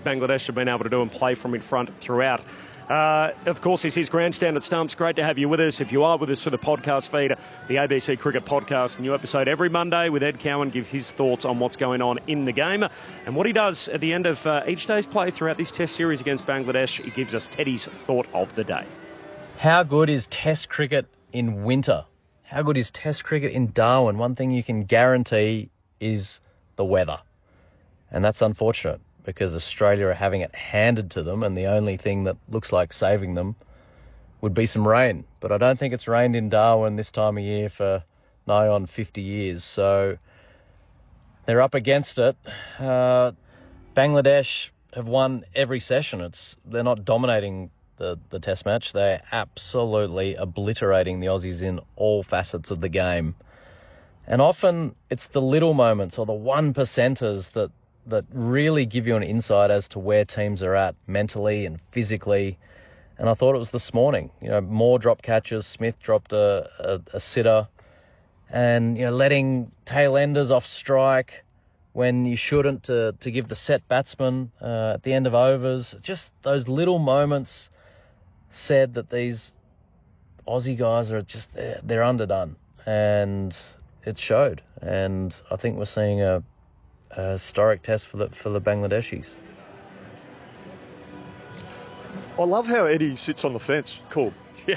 Bangladesh have been able to do and play from in front throughout. Of course, this is Grandstand at Stumps. Great to have you with us. If you are with us for the podcast feed, the ABC Cricket Podcast, new episode every Monday with Ed Cowan, gives his thoughts on what's going on in the game. And what he does at the end of each day's play throughout this Test series against Bangladesh, he gives us Teddy's thought of the day. How good is Test cricket in winter? How good is Test cricket in Darwin? One thing you can guarantee is the weather. And that's unfortunate, because Australia are having it handed to them, and the only thing that looks like saving them would be some rain. But I don't think it's rained in Darwin this time of year for nigh on 50 years. So they're up against it. Bangladesh have won every session. They're not dominating the Test match. They're absolutely obliterating the Aussies in all facets of the game. And often it's the little moments or the 1%ers that really give you an insight as to where teams are at mentally and physically. And I thought it was this morning. Moore dropped catches, Smith dropped a sitter, and letting tail enders off strike when you shouldn't, to give the set batsman at the end of overs. Just those little moments said that these Aussie guys are just, they're underdone, and it showed. And I think we're seeing a historic test for the Bangladeshis. I love how Eddie sits on the fence. Cool. Yeah.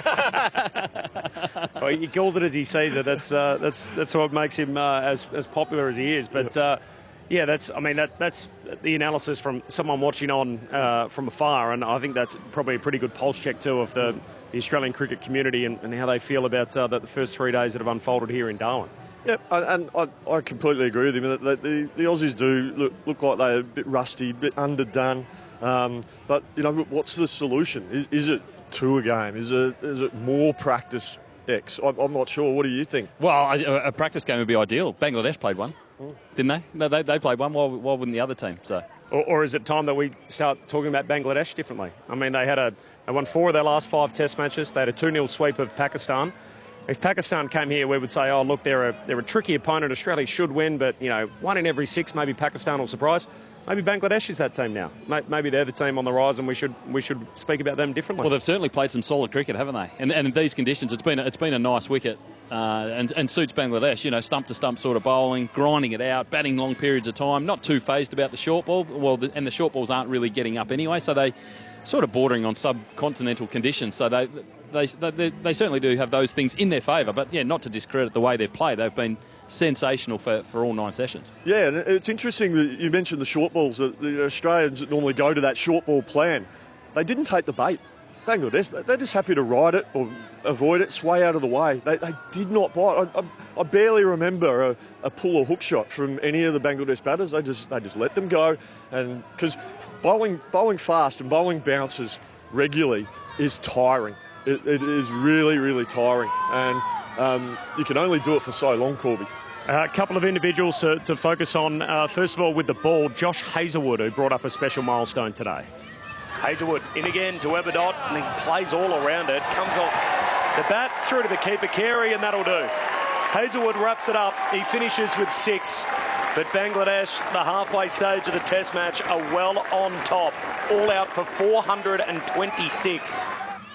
Well, he calls it as he sees it. That's what makes him as popular as he is. But that's the analysis from someone watching on from afar, and I think that's probably a pretty good pulse check too of the Australian cricket community and how they feel about the first 3 days that have unfolded here in Darwin. Yeah, and I completely agree with him. The Aussies do look like they're a bit rusty, a bit underdone. But what's the solution? Is it to a game? Is it more practice? X? I'm not sure. What do you think? Well, a practice game would be ideal. Bangladesh played one, didn't they? No, they played one. Why wouldn't the other team? So, or is it time that we start talking about Bangladesh differently? I mean, they won 4 of their last 5 Test matches. They had a 2-0 sweep of Pakistan. If Pakistan came here, we would say, oh, look, they're a tricky opponent. Australia should win, but, 1 in every 6, maybe Pakistan will surprise. Maybe Bangladesh is that team now. Maybe they're the team on the rise, and we should speak about them differently. Well, they've certainly played some solid cricket, haven't they? And in these conditions, it's been a nice wicket and suits Bangladesh. Stump to stump sort of bowling, grinding it out, batting long periods of time, not too phased about the short ball. Well, and the short balls aren't really getting up anyway, so they sort of bordering on subcontinental conditions. So they certainly do have those things in their favour. But yeah, not to discredit the way they've played. They've been sensational for all 9 sessions. Yeah, and it's interesting that you mentioned the short balls. The Australians that normally go to that short ball plan, they didn't take the bait. Bangladesh, they're just happy to ride it or avoid it, sway out of the way. They did not bite. I barely remember a pull or hook shot from any of the Bangladesh batters. They just let them go, and because bowling fast and bowling bounces regularly is tiring. It is really, really tiring, and you can only do it for so long, Corby. A couple of individuals to focus on. First of all, with the ball, Josh Hazlewood, who brought up a special milestone today. Hazlewood in again to Eberdot, and he plays all around it. Comes off the bat, through to the keeper, Carey, and that'll do. Hazlewood wraps it up. He finishes with 6. But Bangladesh, the halfway stage of the Test match, are well on top. All out for 426.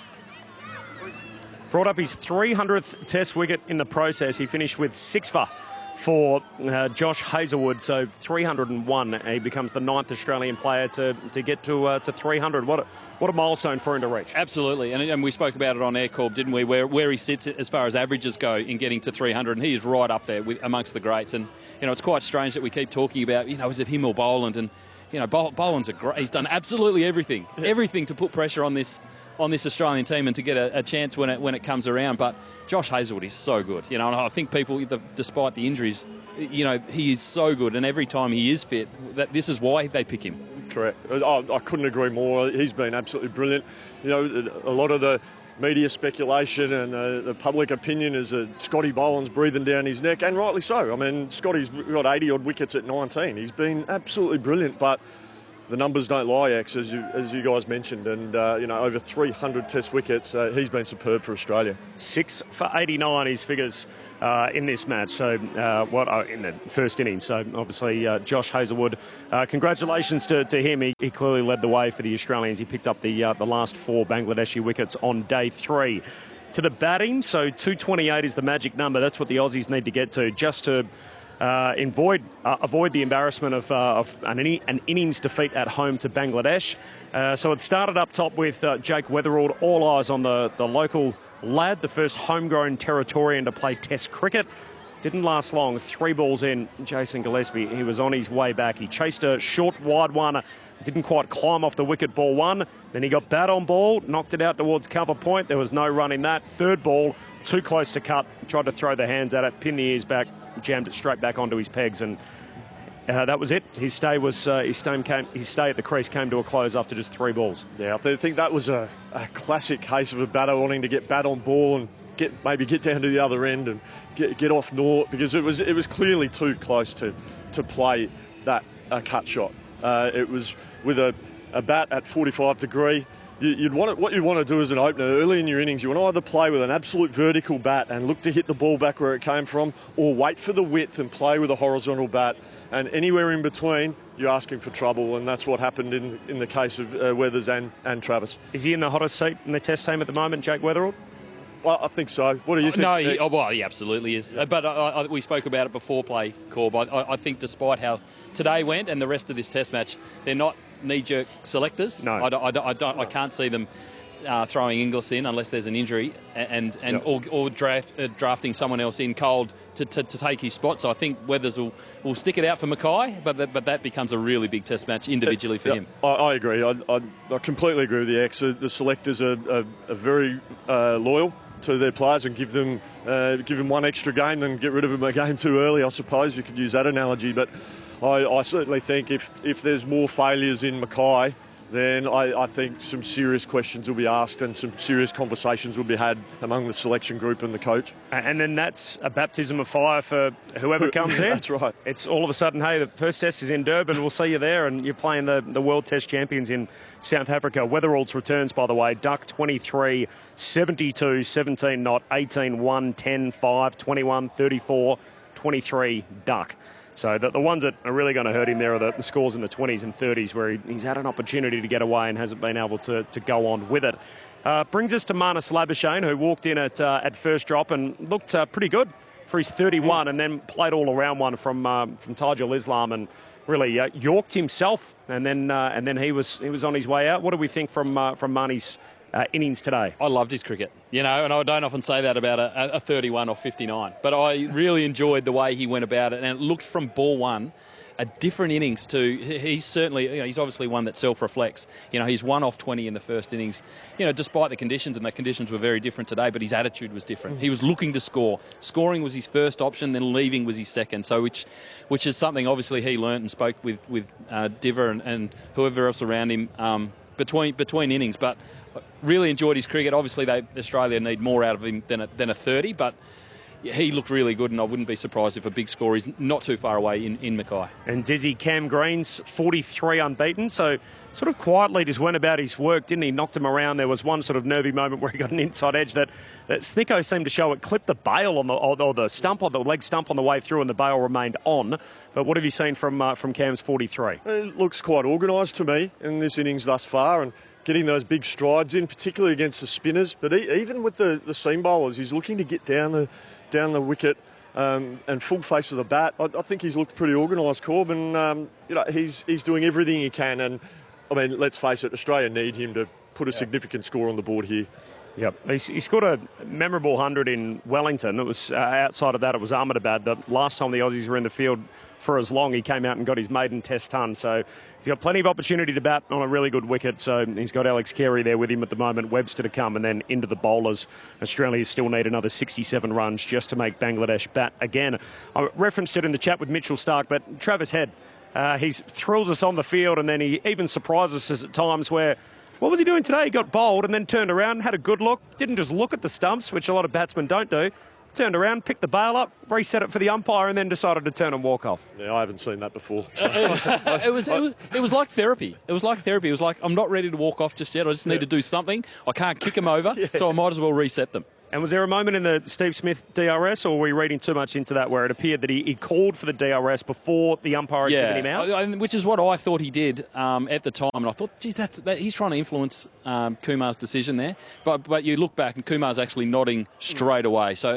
Brought up his 300th Test wicket in the process. He finished with 6 for Josh Hazlewood, so 301. He becomes the 9th Australian player to get to 300. What a milestone for him to reach. Absolutely, and we spoke about it on Air Corp, didn't we, where he sits as far as averages go in getting to 300, and he is right up there amongst the greats. And it's quite strange that we keep talking about, is it him or Boland? And Boland's he's done absolutely everything to put pressure on this Australian team and to get a chance when it comes around. But Josh Hazlewood is so good, and I think people, despite the injuries, he is so good, and every time he is fit, this is why they pick him. Correct. I couldn't agree more. He's been absolutely brilliant. A lot of the media speculation and the public opinion is that Scotty Boland's breathing down his neck, and rightly so. I mean, Scotty's got 80-odd wickets at 19. He's been absolutely brilliant, but the numbers don't lie, X, as you guys mentioned, and over 300 Test wickets. He's been superb for Australia. 6 for 89 his figures in this match. So in the first innings. So obviously Josh Hazlewood. Congratulations to him. He clearly led the way for the Australians. He picked up the last 4 Bangladeshi wickets on day 3. To the batting, so 228 is the magic number. That's what the Aussies need to get to, just to avoid the embarrassment of an innings defeat at home to Bangladesh. So it started up top with Jake Weatherald. All eyes on the local lad, the first homegrown Territorian to play Test cricket. Didn't last long. 3 balls in, Jason Gillespie, he was on his way back. He chased a short, wide one. Didn't quite climb off the wicket, ball 1. Then he got bat on ball, knocked it out towards cover point. There was no run in that. 3rd ball, too close to cut. Tried to throw the hands at it, pinned the ears back, jammed it straight back onto his pegs, and that was it. His stay at the crease came to a close after just 3 balls. Yeah, I think that was a classic case of a batter wanting to get bat on ball and maybe get down to the other end and get off naught, because it was clearly too close to play that cut shot. It was with a bat at 45 degree. What you want to do as an opener early in your innings, you want to either play with an absolute vertical bat and look to hit the ball back where it came from, or wait for the width and play with a horizontal bat. And anywhere in between, you're asking for trouble, and that's what happened in the case of Weathers and Travis. Is he in the hottest seat in the Test team at the moment, Jake Weatherald? Well, I think so. What do you think? No, he absolutely is. Yeah. But we spoke about it before play, Corb. I think despite how today went and the rest of this Test match, they're not knee-jerk selectors. No. I can't see them throwing Inglis in unless there's an injury or drafting someone else in cold to take his spot. So I think Weathers will stick it out for Mackay, but that becomes a really big Test match individually for him. I agree. I completely agree with the X. The selectors are very loyal to their players and give them one extra game, then get rid of them a game too early. I suppose you could use that analogy, but I certainly think if there's more failures in Mackay, then I think some serious questions will be asked and some serious conversations will be had among the selection group and the coach. And then that's a baptism of fire for whoever comes in. That's right. It's all of a sudden, hey, the first Test is in Durban, we'll see you there, and you're playing the World Test champions in South Africa. Weatherald's returns, by the way, Duck 23, 72, 17 not, 18, 1, 10, 5, 21, 34, 23 Duck. So the ones that are really going to hurt him there are the scores in the 20s and 30s, where he's had an opportunity to get away and hasn't been able to go on with it. Brings us to Marnus Labuschagne, who walked in at first drop and looked pretty good for his 31, and then played all around one from Tajul Islam and really yorked himself, and then he was on his way out. What do we think from Marnie's innings today? I loved his cricket, and I don't often say that about a 31 or 59, but I really enjoyed the way he went about it, and it looked from ball 1 a different innings to. He's certainly, he's obviously one that self-reflects. He's 1 off 20 in the first innings, despite the conditions, and the conditions were very different today, but his attitude was different. He was looking to score. Scoring was his first option, then leaving was his second, so which is something obviously he learnt and spoke with Diver and whoever else around him between innings, but really enjoyed his cricket. Obviously, Australia need more out of him than a 30, but he looked really good, and I wouldn't be surprised if a big score is not too far away in Mackay. And Dizzy Cam Green's 43 unbeaten, so sort of quietly just went about his work, didn't he? Knocked him around. There was one sort of nervy moment where he got an inside edge that Snicko seemed to show it clipped the bail on the stump, on the leg stump on the way through, and the bail remained on. But what have you seen from Cam's 43? It looks quite organised to me in this innings thus far, and getting those big strides in, particularly against the spinners. But even with the seam bowlers, he's looking to get down the wicket and full face of the bat. I think he's looked pretty organised, Corb, and he's doing everything he can. And I mean, let's face it, Australia need him to put a significant score on the board here. Yep, he scored a memorable 100 in Wellington. It was outside of that, it was Ahmedabad. The last time the Aussies were in the field for as long, he came out and got his maiden Test ton. So he's got plenty of opportunity to bat on a really good wicket. So he's got Alex Carey there with him at the moment, Webster to come, and then into the bowlers. Australia still need another 67 runs just to make Bangladesh bat again. I referenced it in the chat with Mitchell Stark, but Travis Head, he thrills us on the field, and then he even surprises us at times where, what was he doing today? He got bowled and then turned around, had a good look, didn't just look at the stumps, which a lot of batsmen don't do. turned around, picked the bail up, reset it for the umpire, and then decided to turn and walk off. Yeah, I haven't seen that before. It was like therapy. It was like therapy. It was like, I'm not ready to walk off just yet. I just need to do something. I can't kick them over, so I might as well reset them. And was there a moment in the Steve Smith DRS, or were we reading too much into that, where it appeared that he called for the DRS before the umpire had given him out? Which is what I thought he did at the time. And I thought, geez, he's trying to influence Kumar's decision there. But you look back, and Kumar's actually nodding straight away. So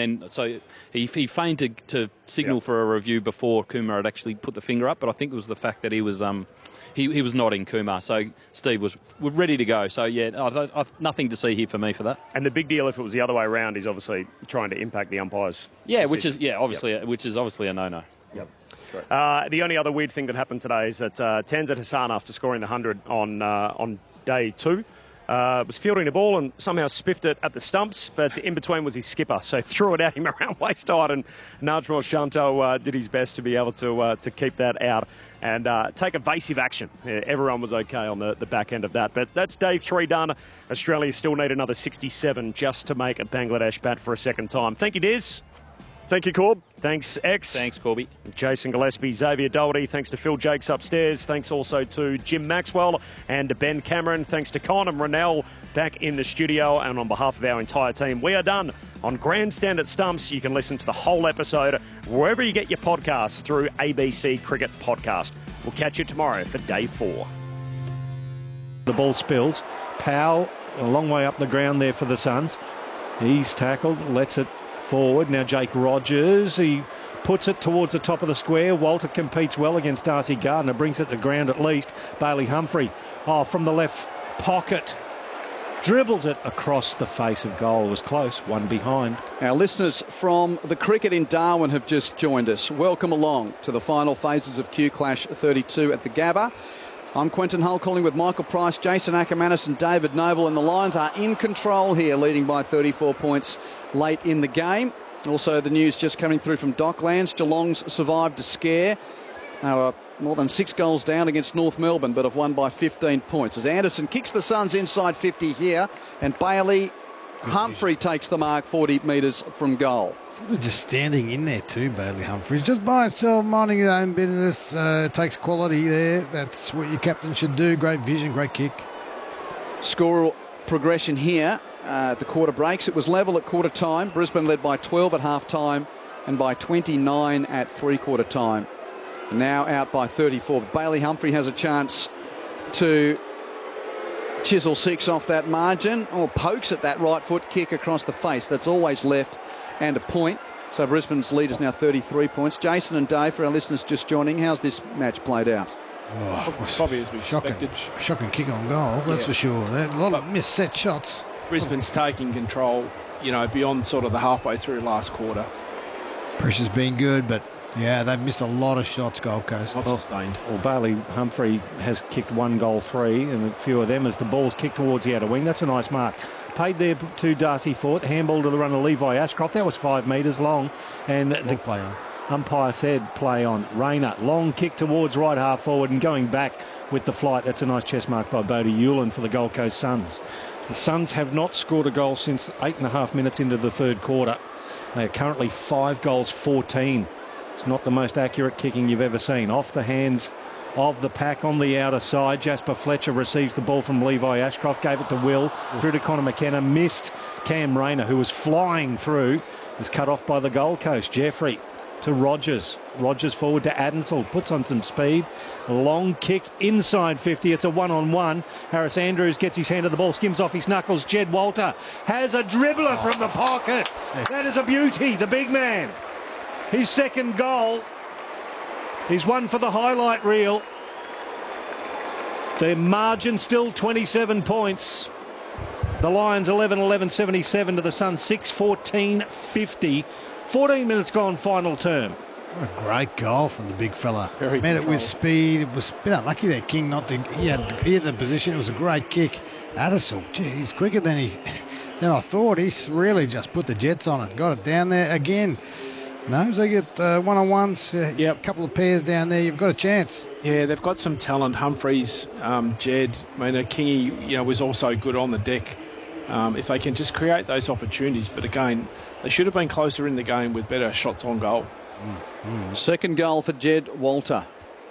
he feigned to signal for a review before Kumar had actually put the finger up. But I think it was the fact that he was he was nodding Kumar. So Steve was ready to go. So, nothing to see here for me for that. And the big deal, if it was the other way around, is obviously trying to impact the umpires. Yeah, which is obviously a no-no. Yep. The only other weird thing that happened today is that Tanzit Hassan, after scoring the 100 on day 2, was fielding the ball and somehow spiffed it at the stumps, but in between was his skipper, so threw it at him around waist height, and Najmal Shanto did his best to be able to keep that out and take evasive action. Everyone was okay on the back end of that, but that's day 3 done. Australia still need another 67 just to make Bangladesh bat for a second time. Thank you, Des. Thank you, Corb. Thanks, X. Thanks, Corby. Jason Gillespie, Xavier Doherty. Thanks to Phil Jakes upstairs. Thanks also to Jim Maxwell and to Ben Cameron. Thanks to Con and Ronell back in the studio. And on behalf of our entire team, we are done on Grandstand at Stumps. You can listen to the whole episode wherever you get your podcasts through ABC Cricket Podcast. We'll catch you tomorrow for day 4. The ball spills. Powell, a long way up the ground there for the Suns. He's tackled, lets it forward. Now Jake Rogers, he puts it towards the top of the square. Walter competes well against Darcy Gardner, brings it to ground at least. Bailey Humphrey, from the left pocket, dribbles it across the face of goal. It was close, one behind. Our listeners from the cricket in Darwin have just joined us. Welcome along to the final phases of Q Clash 32 at the Gabba. I'm Quentin Hull calling with Michael Price, Jason Ackermanis and David Noble, and the Lions are in control here, leading by 34 points late in the game. Also the news just coming through from Docklands. Geelong's survived a scare. They were more than 6 goals down against North Melbourne, but have won by 15 points. As Anderson kicks the Suns inside 50 here, and Bailey Humphrey takes the mark 40 metres from goal. Sort of just standing in there too, Bailey Humphreys, just by himself, minding his own business. Takes quality there. That's what your captain should do. Great vision, great kick. Score progression here at the quarter breaks. It was level at quarter time. Brisbane led by 12 at half time and by 29 at three-quarter time. Now out by 34. Bailey Humphrey has a chance to chisel 6 off that margin, or pokes at that right foot kick across the face. That's always left, and a point. So Brisbane's lead is now 33 points. Jason and Dave, for our listeners just joining, how's this match played out? Probably as we expected. Shocking kick on goal, that's for sure. A lot of missed set shots. Brisbane's taking control, beyond sort of the halfway through last quarter. Pressure's been good, but yeah, they've missed a lot of shots, Gold Coast. Not sustained. Well, Bailey Humphrey has kicked 1 goal 3, and a few of them as the ball's kicked towards the outer wing. That's a nice mark. Paid there to Darcy Fort. Handball to the runner Levi Ashcroft. That was 5 metres long. And the play on. Umpire said play on. Rayner, long kick towards right half forward and going back with the flight. That's a nice chest mark by Bodie Hewlin for the Gold Coast Suns. The Suns have not scored a goal since 8.5 minutes into the third quarter. They are currently 5 goals 14. It's not the most accurate kicking you've ever seen. Off the hands of the pack on the outer side. Jasper Fletcher receives the ball from Levi Ashcroft, gave it to Will, through to Connor McKenna, missed Cam Rayner, who was flying through, was cut off by the Gold Coast. Jeffrey to Rogers. Rogers forward to Adensel, puts on some speed. A long kick inside 50. It's a one-on-one. Harris Andrews gets his hand to the ball, skims off his knuckles. Jed Walter has a dribbler from the pocket. That is a beauty, the big man. His second goal is one for the highlight reel. The margin still 27 points. The Lions 11-11-77 to the Suns 6-14-50. 14 minutes gone, final term. What a great goal from the big fella. Very Made it with speed. It was a bit unlucky there, King, not to. He had the position. It was a great kick. Addison, gee, he's quicker than I thought. He's really just put the jets on it. Got it down there again. No, they get one-on-ones, a couple of pairs down there, you've got a chance. Yeah, they've got some talent. Humphreys, Jed, Kingy, was also good on the deck if they can just create those opportunities. But again, they should have been closer in the game with better shots on goal. Second goal for Jed Walter.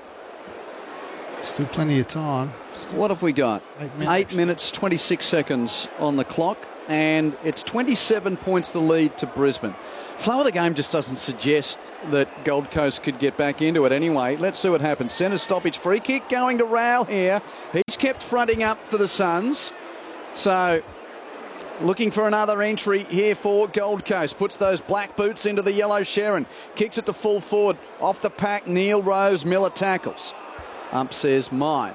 Still plenty of time. What have we got? 8 minutes. 8 minutes, 26 seconds on the clock, and it's 27 points the lead to Brisbane. Flow of the game just doesn't suggest that Gold Coast could get back into it anyway. Let's see what happens. Centre stoppage, free kick going to Rowell here. He's kept fronting up for the Suns. So looking for another entry here for Gold Coast. Puts those black boots into the yellow Sherrin. Kicks it to full forward. Off the pack, Neil Rose Miller tackles. Ump says mine.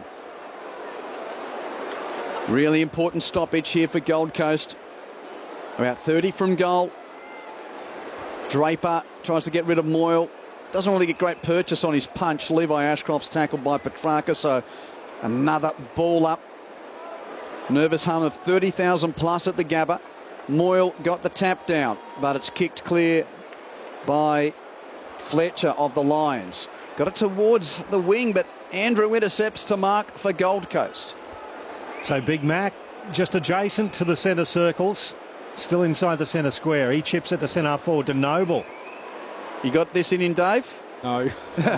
Really important stoppage here for Gold Coast. About 30 from goal. Draper tries to get rid of Moyle. Doesn't really get great purchase on his punch. Levi Ashcroft's tackled by Petrarca, so another ball up. Nervous hum of 30,000 plus at the Gabba. Moyle got the tap down, but it's kicked clear by Fletcher of the Lions. Got it towards the wing, but Andrew intercepts to mark for Gold Coast. So Big Mac just adjacent to the centre circles, still inside the centre square. He chips it to centre forward to Noble. You got this in Dave? No.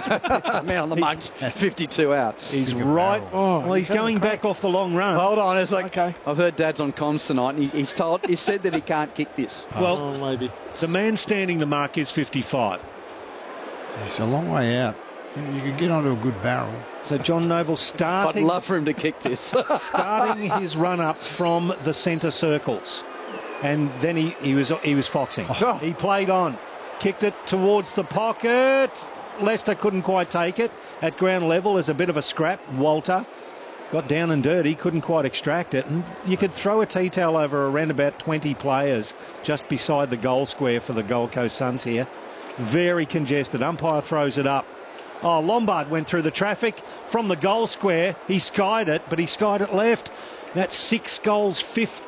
Man on the mark, 52 out. He's right. Well, he's going back off the long run. Hold on, it's like, Okay. I've heard Dad's on comms tonight, and he said that he can't kick this. Well, Maybe. the man standing the mark is 55. It's a long way out. You could get onto a good barrel. So John Noble I'd starting love for him to kick this. starting his run up from the centre circles, and then he was foxing. He played on, kicked it towards the pocket. Leicester couldn't quite take it at ground level. There's a bit of a scrap. Walter got down and dirty, couldn't quite extract it, and you could throw a tea towel over around about 20 players just beside the goal square for the Gold Coast Suns here. Very congested. Umpire throws it up. Oh, Lombard went through the traffic from the goal square. He skied it, but he skied it left. That's 6 goals,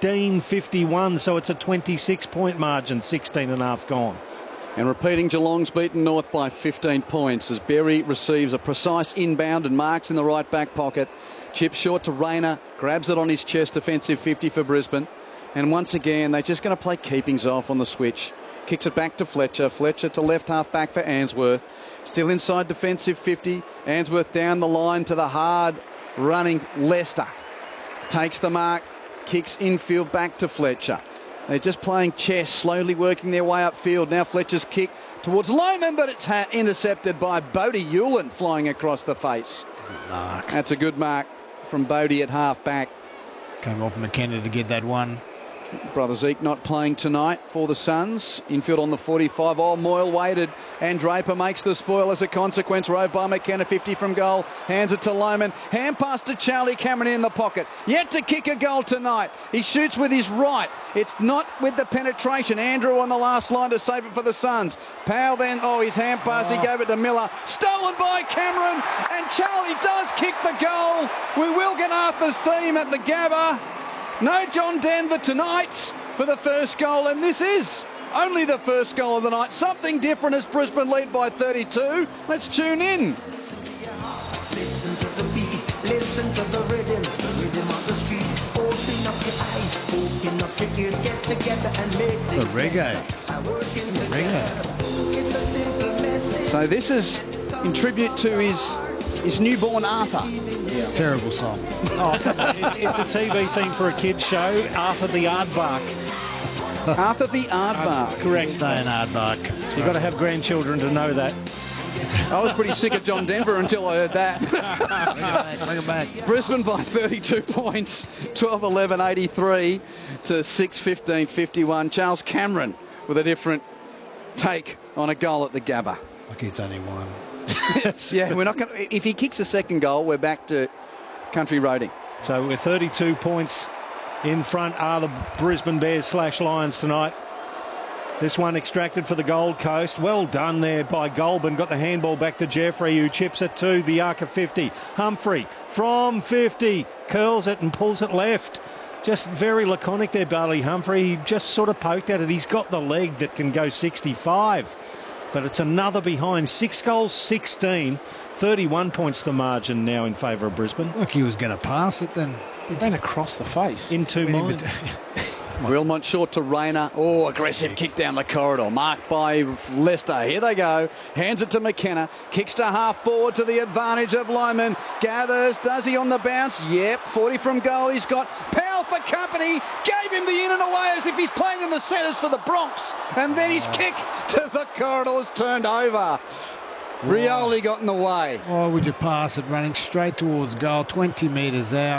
15-51, so it's a 26-point margin, 16.5 gone. And repeating, Geelong's beaten North by 15 points as Berry receives a precise inbound and marks in the right back pocket. Chip short to Rayner, grabs it on his chest, defensive 50 for Brisbane. And once again, they're just going to play keepings off on the switch. Kicks it back to Fletcher. Fletcher to left half back for Answorth. Still inside defensive 50. Answorth down the line to the hard running Leicester. Takes the mark. Kicks infield back to Fletcher. They're just playing chess, slowly working their way upfield. Now Fletcher's kick towards Lohman, but it's intercepted by Bodie Hewlin flying across the face. That's a good mark from Bodie at half back. Came off McKenna to get that one. Brother Zeke not playing tonight for the Suns. Infield on the 45. Oh, Moyle waited, and Draper makes the spoil as a consequence. Rode by McKenna, 50 from goal. Hands it to Lohman. Hand pass to Charlie Cameron in the pocket. Yet to kick a goal tonight. He shoots with his right. It's not with the penetration. Andrew on the last line to save it for the Suns. Powell then, his hand pass. He gave it to Miller. Stolen by Cameron, and Charlie does kick the goal. We will get Arthur's theme at the Gabba. No John Denver tonight for the first goal, and this is only the first goal of the night. Something different as Brisbane lead by 32. Let's tune in. Listen to the beat, listen to the rhythm of the street. Open up your eyes, open up your ears, get together and make The reggae. It's a simple message. So this is in tribute to his newborn Arthur. Terrible song. It's a TV theme for a kids show. Arthur the Aardvark. Arthur the Aardvark. Correct. Stay an aardvark. You've got to have grandchildren to know that. I was pretty sick of John Denver until I heard that. Bring it back. Brisbane by 32 points, 12-11-83 to 6-15-51. Charles Cameron with a different take on a goal at the Gabba. Lucky it's only one. Yeah, we're not going. If he kicks a second goal, we're back to country roading. So we're 32 points in front are the Brisbane Bears / Lions tonight. This one extracted for the Gold Coast. Well done there by Goulburn. Got the handball back to Jeffrey, who chips it to the arc of 50. Humphrey from 50 curls it and pulls it left. Just very laconic there, Barley Humphrey. He just sort of poked at it. He's got the leg that can go 65. But it's another behind. 6 goals, 16. 31 points the margin now in favour of Brisbane. Look, he was going to pass it then. He ran across the face. In 2 minds. Wilmot short to Rayner. Oh, aggressive kick down the corridor. Marked by Leicester. Here they go. Hands it to McKenna. Kicks to half forward to the advantage of Lyman. Gathers. Does he on the bounce? Yep. 40 from goal. He's got Powell for company. Gave him the in and away as if he's playing in the centres for the Bronx. And then his kick to the corridors turned over. Rioli got in the way. Why would you pass it running straight towards goal, 20 metres out?